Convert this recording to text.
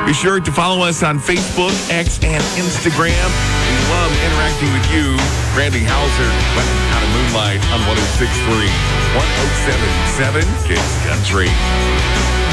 Be sure to follow us on Facebook, X, and Instagram. We love interacting with you. Randy Hauser, out of Moonlight on 106.3, 107.7 Kids Country.